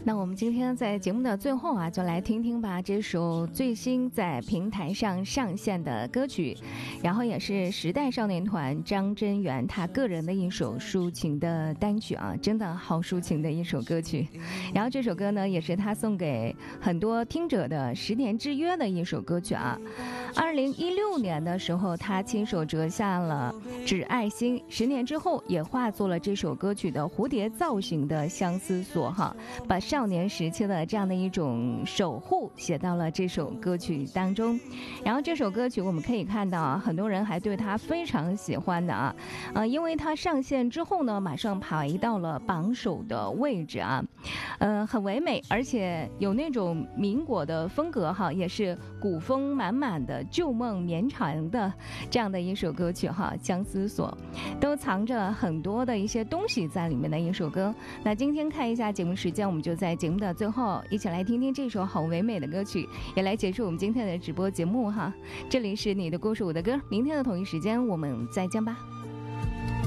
那我们今天在节目的最后啊，就来听听吧这首最新在平台上上线的歌曲，然后也是时代少年团张真源他个人的一首抒情的单曲啊，真的好抒情的一首歌曲。然后这首歌呢，也是他送给很多听者的10年之约的一首歌曲啊。2016年的时候，他亲手折下了纸爱心，10年之后也化作了这首歌曲的蝴蝶造型的相思锁哈，把少年时期的这样的一种守护写到了这首歌曲当中。然后这首歌曲我们可以看到啊，很多人还对他非常喜欢的啊，因为他上线之后呢，马上排到了榜首的位置啊，很唯美，而且有那种民国的风格哈，也是古风满满的旧梦绵长的这样的一首歌曲哈，相思锁都藏着很多的一些东西在里面的一首歌。那今天看一下节目时间，我们就在节目的最后一起来听听这首好唯美的歌曲，也来结束我们今天的直播节目哈。这里是你的故事我的歌，明天的同一时间我们再见吧。